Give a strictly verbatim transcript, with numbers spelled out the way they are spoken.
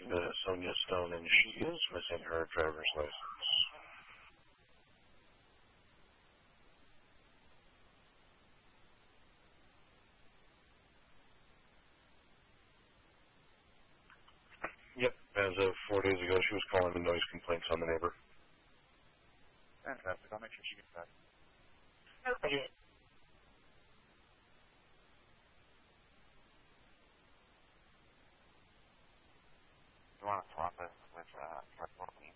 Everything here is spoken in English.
speaking to Sonia Stone, and she is missing her driver's license. Yep, as of four days ago, she was calling the noise complaints on the neighbor. Fantastic. I'll make sure she gets that. Okay. You want to swap us with uh, North Fork Queen?